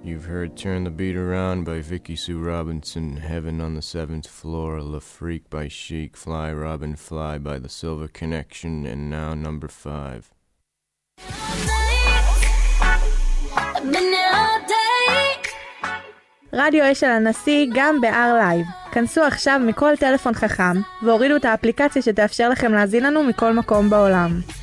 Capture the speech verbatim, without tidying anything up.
You've heard Turn the Beat Around by Vicky Sue Robinson, Heaven on the Seventh Floor, La Freak by Chic, Fly Robin Fly by The Silver Connection, and now number five. רדיו אשל הנשיא גם ב-R Live. כנסו עכשיו מכל טלפון חכם והורידו את האפליקציה שתאפשר לכם להזין לנו מכל מקום בעולם.